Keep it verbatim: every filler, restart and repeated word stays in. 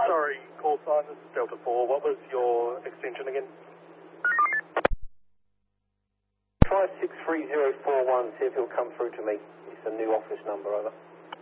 Sorry, call sign, this is Delta four. What was your extension again? Try six three zero four one, see if he'll come through to me. It's a new office number, over.